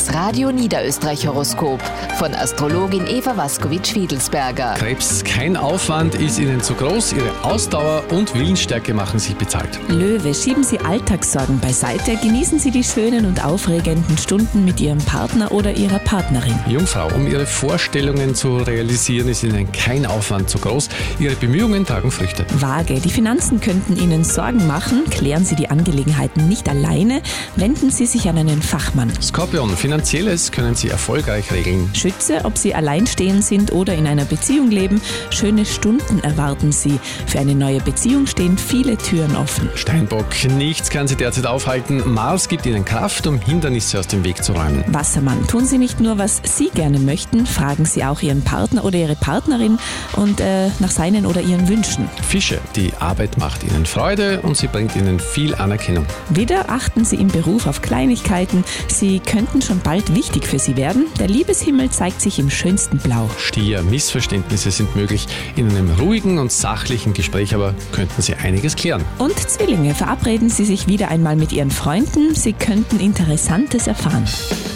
Das Radio Niederösterreich Horoskop von Astrologin Eva Waskowitsch-Fiedelsberger. Krebs, kein Aufwand ist Ihnen zu groß. Ihre Ausdauer und Willensstärke machen sich bezahlt. Löwe, schieben Sie Alltagssorgen beiseite. Genießen Sie die schönen und aufregenden Stunden mit Ihrem Partner oder Ihrer Partnerin. Jungfrau, um Ihre Vorstellungen zu realisieren, ist Ihnen kein Aufwand zu groß. Ihre Bemühungen tragen Früchte. Waage, die Finanzen könnten Ihnen Sorgen machen. Klären Sie die Angelegenheiten nicht alleine. Wenden Sie sich an einen Fachmann. Skorpion, Finanzielles können Sie erfolgreich regeln. Schütze, ob Sie alleinstehend sind oder in einer Beziehung leben, schöne Stunden erwarten Sie. Für eine neue Beziehung stehen viele Türen offen. Steinbock, nichts kann Sie derzeit aufhalten. Mars gibt Ihnen Kraft, um Hindernisse aus dem Weg zu räumen. Wassermann, tun Sie nicht nur, was Sie gerne möchten, fragen Sie auch Ihren Partner oder Ihre Partnerin und nach seinen oder ihren Wünschen. Fische, die Arbeit macht Ihnen Freude und sie bringt Ihnen viel Anerkennung. Widder, achten Sie im Beruf auf Kleinigkeiten. Sie könnten schon bald wichtig für Sie werden. Der Liebeshimmel zeigt sich im schönsten Blau. Stier, Missverständnisse sind möglich. In einem ruhigen und sachlichen Gespräch aber könnten Sie einiges klären. Und Zwillinge, verabreden Sie sich wieder einmal mit Ihren Freunden. Sie könnten Interessantes erfahren.